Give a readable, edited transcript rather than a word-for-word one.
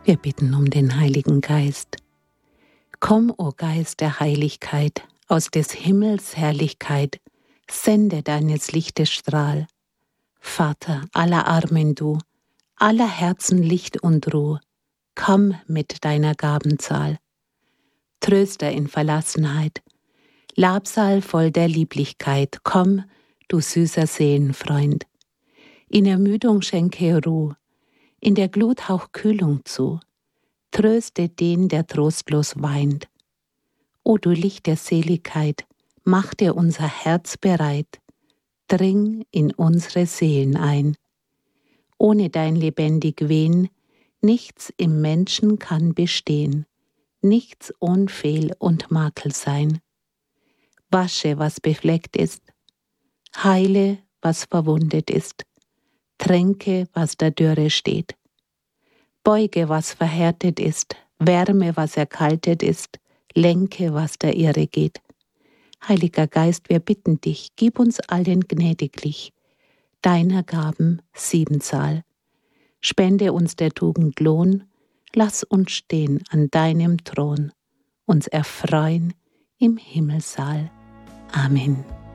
Wir bitten um den Heiligen Geist. Komm, o Geist der Heiligkeit, aus des Himmels Herrlichkeit, sende deines Lichtes Strahl. Vater aller Armen du, aller Herzen Licht und Ruh, komm mit deiner Gabenzahl. Tröster in Verlassenheit, Labsal voll der Lieblichkeit, komm, du süßer Seelenfreund. In Ermüdung schenke Ruh, in der Glut hauch Kühlung zu, tröste den, der trostlos weint. O du Licht der Seligkeit, mach dir unser Herz bereit, dring in unsere Seelen ein. Ohne dein lebendig Wehen, nichts im Menschen kann bestehen, nichts ohn Fehl und Makel sein. Wasche, was befleckt ist, heile, was verwundet ist, tränke, was der Dürre steht. Beuge, was verhärtet ist, wärme, was erkaltet ist, lenke, was der Irre geht. Heiliger Geist, wir bitten dich, gib uns allen gnädiglich deiner Gaben Siebenzahl. Spende uns der Tugend Lohn, lass uns stehen an deinem Thron, uns erfreuen im Himmelssaal. Amen.